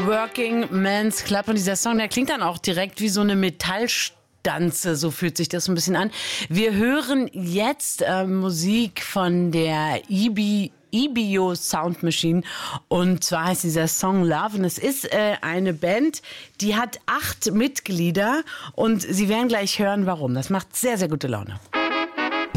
Working Men's Club. Und dieser Song, der klingt dann auch direkt wie so eine Metallstanze, so fühlt sich das so ein bisschen an. Wir hören jetzt Musik von der EBO Sound Machine, und zwar heißt dieser Song Love, und es ist eine Band, die hat 8 Mitglieder, und Sie werden gleich hören, warum. Das macht sehr, sehr gute Laune.